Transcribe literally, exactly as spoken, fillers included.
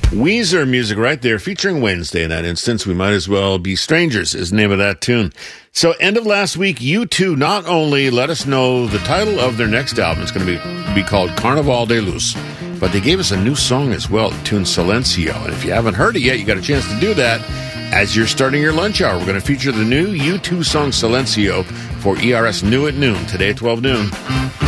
Weezer music right there, featuring Wednesday. In that instance, We Might As Well Be Strangers is the name of that tune. So, end of last week, U two not only let us know the title of their next album. It's going to be, be called Carnaval de Luz. But they gave us a new song as well, the tune Silencio. And if you haven't heard it yet, you got a chance to do that as you're starting your lunch hour. We're going to feature the new U two song Silencio for E R S New at Noon, today at twelve noon.